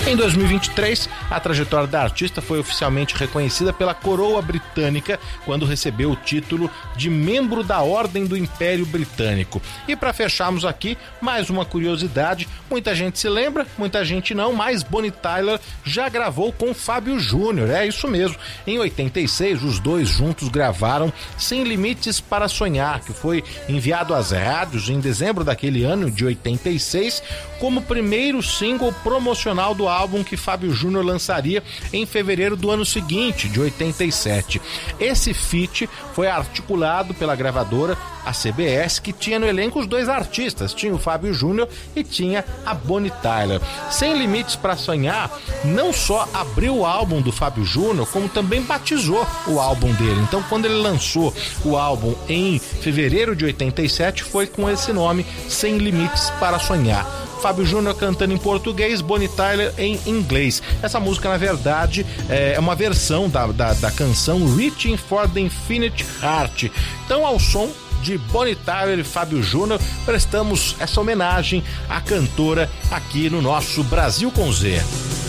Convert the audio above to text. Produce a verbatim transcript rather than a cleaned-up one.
Em dois mil e vinte e três, a trajetória da artista foi oficialmente reconhecida pela coroa britânica quando recebeu o título de membro da Ordem do Império Britânico. E para fecharmos aqui, mais uma curiosidade, muita gente se lembra, muita gente não, mas Bonnie Tyler já gravou com Fábio Júnior, é isso mesmo. Em oitenta e seis, os dois juntos gravaram Sem Limites para Sonhar, que foi enviado às rádios em dezembro daquele ano de oitenta e seis, como primeiro single promocional do álbum que Fábio Júnior lançaria em fevereiro do ano seguinte, de oitenta e sete. Esse feat foi articulado pela gravadora, a C B S, que tinha no elenco os dois artistas, tinha o Fábio Júnior e tinha a Bonnie Tyler. Sem Limites para Sonhar não só abriu o álbum do Fábio Júnior, como também batizou o álbum dele. Então, quando ele lançou o álbum em fevereiro de oitenta e sete, foi com esse nome, Sem Limites para Sonhar. Fábio Júnior cantando em português, Bonnie Tyler em inglês. Essa música, na verdade, é uma versão da, da, da canção Reaching for the Infinite Heart. Então, ao som de Bonnie Tyler e Fábio Júnior, prestamos essa homenagem à cantora aqui no nosso Brasil com Z.